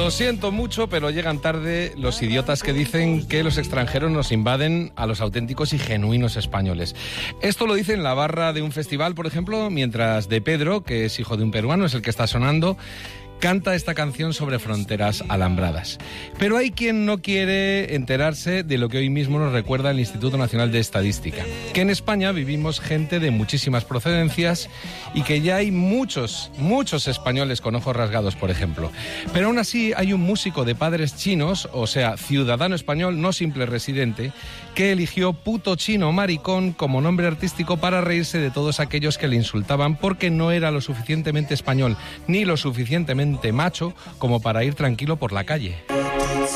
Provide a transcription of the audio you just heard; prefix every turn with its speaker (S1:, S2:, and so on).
S1: Lo siento mucho, pero llegan tarde los idiotas que dicen que los extranjeros nos invaden a los auténticos y genuinos españoles. Esto lo dice en la barra de un festival, por ejemplo, mientras De Pedro, que es hijo de un peruano, es el que está sonando, canta esta canción sobre fronteras alambradas. Pero hay quien no quiere enterarse de lo que hoy mismo nos recuerda el Instituto Nacional de Estadística, que en España vivimos gente de muchísimas procedencias y que ya hay muchos españoles con ojos rasgados, por ejemplo. Pero aún así hay un músico de padres chinos, o sea, ciudadano español, no simple residente, que eligió puto chino maricón como nombre artístico para reírse de todos aquellos que le insultaban porque no era lo suficientemente español ni lo suficientemente macho como para ir tranquilo por la calle.